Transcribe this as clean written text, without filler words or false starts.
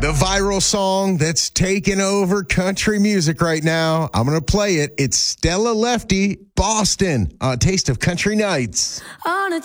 The viral song that's taking over country music right now. I'm going to play it. It's Stella Lefty, Boston, on Taste of Country Nights. On a